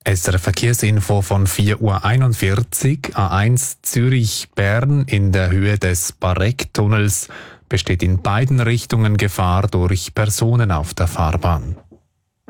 SRF Verkehrsinfo von 4:41 Uhr. A1 Zürich-Bern in der Höhe des Bareck-Tunnels besteht in beiden Richtungen Gefahr durch Personen auf der Fahrbahn.